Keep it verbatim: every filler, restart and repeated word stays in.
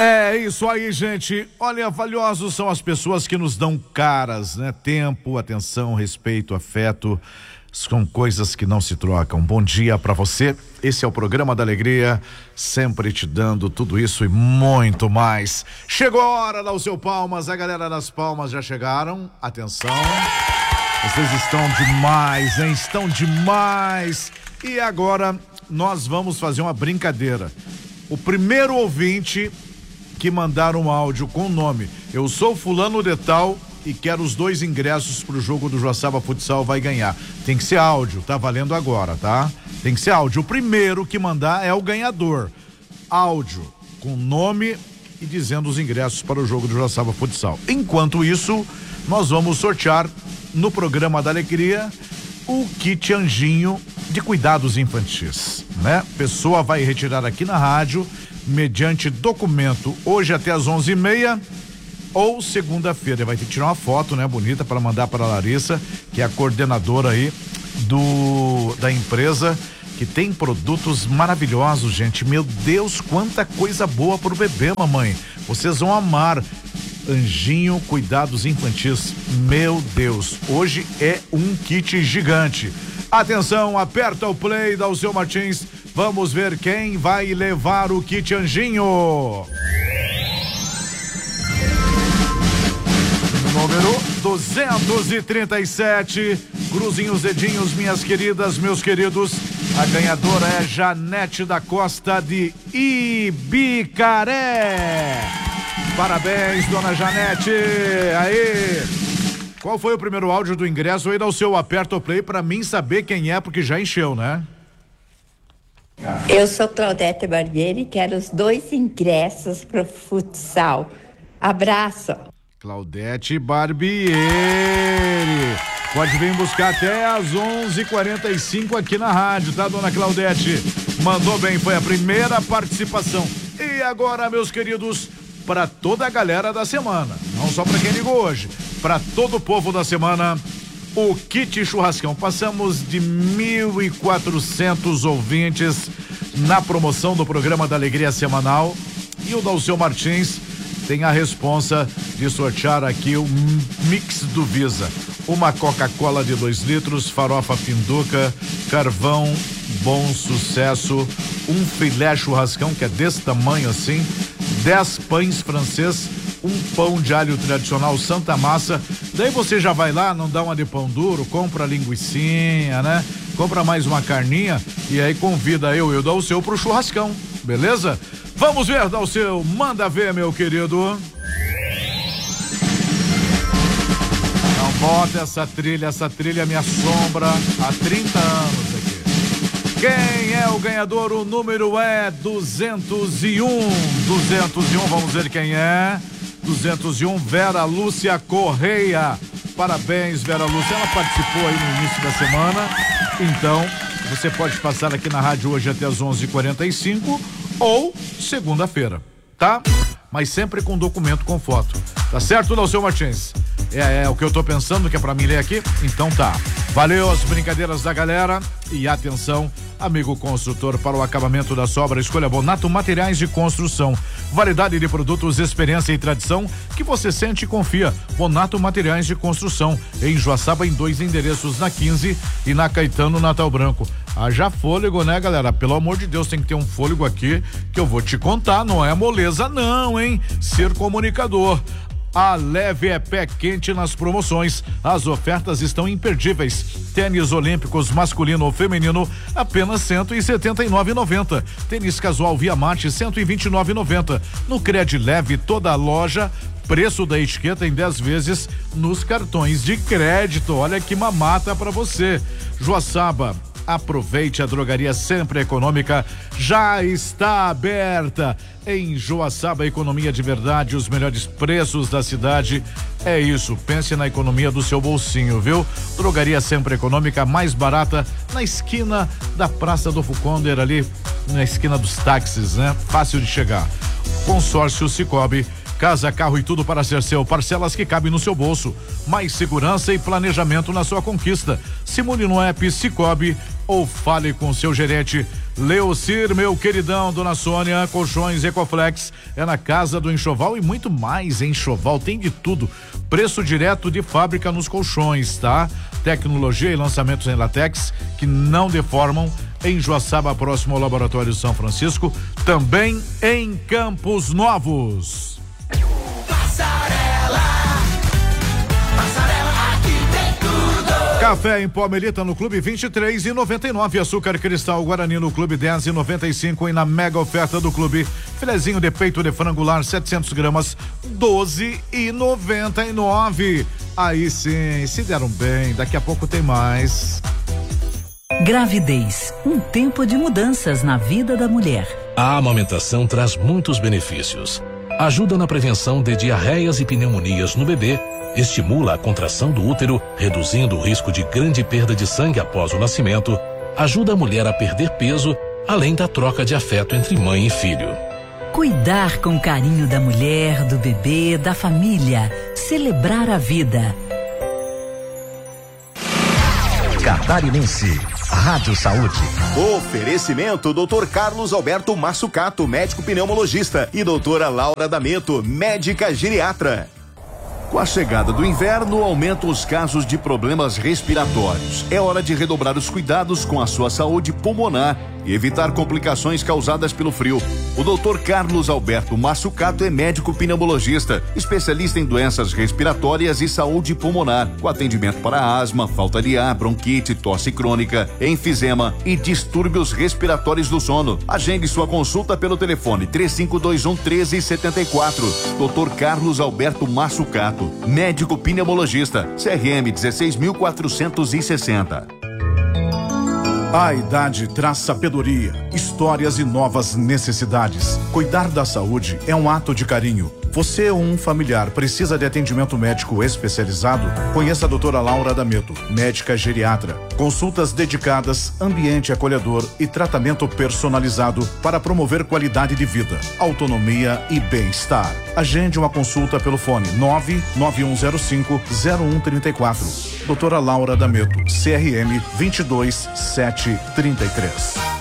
É isso aí, gente. Olha, valiosos são as pessoas que nos dão caras, né? Tempo, atenção, respeito, afeto. São coisas que não se trocam. Bom dia pra você. Esse é o programa da Alegria, sempre te dando tudo isso e muito mais. Chegou a hora, dá o seu palmas. A galera das palmas já chegaram. Atenção. Vocês estão demais, hein? Estão demais. E agora nós vamos fazer uma brincadeira. O primeiro ouvinte que mandar um áudio com o nome "Eu sou fulano de tal e quero os dois ingressos pro jogo do Joaçaba Futsal" vai ganhar. Tem que ser áudio, tá valendo agora, tá? Tem que ser áudio. O primeiro que mandar é o ganhador. Áudio com nome e dizendo os ingressos para o jogo do Joaçaba Futsal. Enquanto isso, nós vamos sortear no programa da Alegria o kit Anjinho de cuidados infantis, né? Pessoa vai retirar aqui na rádio mediante documento hoje até às onze e meia ou segunda-feira. Vai ter que tirar uma foto, né, bonita, para mandar para a Larissa, que é a coordenadora aí do da empresa, que tem produtos maravilhosos, gente. Meu Deus, quanta coisa boa pro bebê, mamãe. Vocês vão amar. Anjinho Cuidados Infantis. Meu Deus, hoje é um kit gigante. Atenção, aperta o play, dá o seu Martins. Vamos ver quem vai levar o kit Anjinho. Número duzentos e trinta e sete. Cruzem os dedinhos, minhas queridas, meus queridos. A ganhadora é Janete da Costa de Ibicaré. Parabéns, dona Janete. Aí. Qual foi o primeiro áudio do ingresso? Aí dá o seu aperta o play pra mim saber quem é, porque já encheu, né? Eu sou Claudete Barbieri, quero os dois ingressos pro futsal. Abraço. Claudete Barbieri. Pode vir buscar até às onze e quarenta e cinco aqui na rádio, tá, dona Claudete? Mandou bem, foi a primeira participação. E agora, meus queridos, para toda a galera da semana, não só para quem ligou hoje, para todo o povo da semana, o kit churrascão. Passamos de mil e quatrocentos ouvintes na promoção do programa da Alegria semanal, e o Dalceu Martins tem a responsa de sortear aqui o mix do Visa. Uma Coca-Cola de dois litros, farofa Pinduca, carvão Bom Sucesso, um filé churrascão que é desse tamanho assim, dez pães francês, um pão de alho tradicional Santa Massa. Daí você já vai lá, não dá uma de pão duro, compra linguicinha, né? Compra mais uma carninha e aí convida eu e o Dalceu pro churrascão, beleza? Vamos ver, Dalceu, manda ver, meu querido. Não bota essa trilha, essa trilha me assombra há trinta anos aqui. Quem é o ganhador? O número é duzentos e um. duzentos e um, vamos ver quem é. duzentos e um, Vera Lúcia Correia. Parabéns, Vera Lúcia. Ela participou aí no início da semana. Então, você pode passar aqui na rádio hoje até as onze e quarenta e cinco ou segunda-feira, tá? Mas sempre com documento com foto. Tá certo, Dalceu Martins? É, é o que eu tô pensando, que é pra mim ler aqui? Então tá. Valeu as brincadeiras da galera e atenção, amigo construtor, para o acabamento da sua obra, escolha Bonato Materiais de Construção. Variedade de produtos, experiência e tradição que você sente e confia. Bonato Materiais de Construção, em Joaçaba, em dois endereços, na quinze e na Caetano Natal Branco. Haja fôlego, né, galera? Pelo amor de Deus, tem que ter um fôlego aqui que eu vou te contar, não é moleza não, hein? Ser comunicador. A Leve é pé quente nas promoções. As ofertas estão imperdíveis. Tênis olímpicos masculino ou feminino, apenas cento e setenta e nove reais e noventa centavos. Tênis casual Via Marte, cento e vinte e nove reais e noventa centavos. No Cred Leve, toda a loja, preço da etiqueta em dez vezes nos cartões de crédito. Olha que mamata pra você. Joaçaba, aproveite, a drogaria Sempre Econômica já está aberta. Em Joaçaba, economia de verdade, os melhores preços da cidade. É isso, pense na economia do seu bolsinho, viu? Drogaria Sempre Econômica, mais barata, na esquina da Praça do Fuconder, ali na esquina dos táxis, né? Fácil de chegar. Consórcio Cicobi, casa, carro e tudo para ser seu. Parcelas que cabem no seu bolso. Mais segurança e planejamento na sua conquista. Simule no app Cicobi ou fale com seu gerente. Leocir, meu queridão, dona Sônia, colchões Ecoflex, é na Casa do Enxoval e muito mais. Enxoval tem de tudo, preço direto de fábrica nos colchões, tá? Tecnologia e lançamentos em latex que não deformam, em Joaçaba, próximo ao Laboratório São Francisco, também em Campos Novos. Passarela, Passarela, aqui tem tudo. Café em pó Melita no Clube vinte e três e noventa e nove, açúcar cristal Guarani no Clube dez e noventa e cinco e na mega oferta do Clube, filezinho de peito de frango lar setecentos gramas, doze e noventa e nove. Aí sim, se deram bem, daqui a pouco tem mais. Gravidez, um tempo de mudanças na vida da mulher. A amamentação traz muitos benefícios. Ajuda na prevenção de diarreias e pneumonias no bebê, estimula a contração do útero, reduzindo o risco de grande perda de sangue após o nascimento, ajuda a mulher a perder peso, além da troca de afeto entre mãe e filho. Cuidar com carinho da mulher, do bebê, da família, celebrar a vida. Catarinense, Rádio Saúde. Oferecimento doutor Carlos Alberto Massucato, médico pneumologista, e doutora Laura D'Ameto, médica geriatra. Com a chegada do inverno, aumentam os casos de problemas respiratórios. É hora de redobrar os cuidados com a sua saúde pulmonar e evitar complicações causadas pelo frio. O doutor Carlos Alberto Massucato é médico pneumologista, especialista em doenças respiratórias e saúde pulmonar, com atendimento para asma, falta de ar, bronquite, tosse crônica, enfisema e distúrbios respiratórios do sono. Agende sua consulta pelo telefone três cinco dois um, um três sete quatro. doutor Carlos Alberto Massucato, médico pneumologista, C R M dezesseis mil quatrocentos e sessenta. A idade traz sabedoria, histórias e novas necessidades. Cuidar da saúde é um ato de carinho. Você ou um familiar precisa de atendimento médico especializado? Conheça a doutora Laura D'Ameto, médica geriatra. Consultas dedicadas, ambiente acolhedor e tratamento personalizado para promover qualidade de vida, autonomia e bem-estar. Agende uma consulta pelo fone nove nove um zero cinco zero um três quatro. doutora Laura D'Ameto, C R M dois dois sete três três.